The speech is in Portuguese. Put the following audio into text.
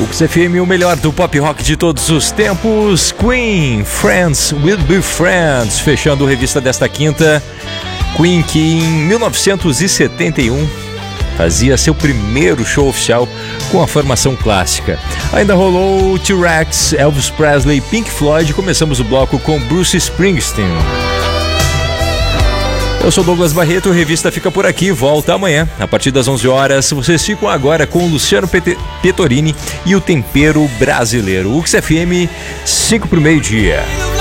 XFM, o melhor do pop rock de todos os tempos. Queen, Friends Will Be Friends, fechando a revista desta quinta. Queen, que em 1971 fazia seu primeiro show oficial com a formação clássica. Ainda rolou T-Rex, Elvis Presley, Pink Floyd. Começamos o bloco com Bruce Springsteen. Eu sou Douglas Barreto, a revista fica por aqui, volta amanhã, a partir das 11 horas. Vocês ficam agora com o Luciano Petorini e o Tempero Brasileiro. UXFM, 5 para o meio-dia.